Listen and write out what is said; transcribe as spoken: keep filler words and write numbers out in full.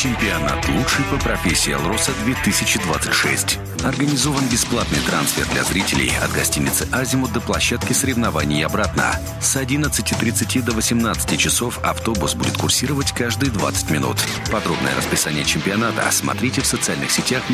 Чемпионат лучший по профессии «Алроса» две тысячи двадцать шесть. Организован бесплатный трансфер для зрителей от гостиницы «Азимут» до площадки соревнований и обратно. С одиннадцати тридцати до восемнадцати часов автобус будет курсировать каждые двадцать минут. Подробное расписание чемпионата смотрите в социальных сетях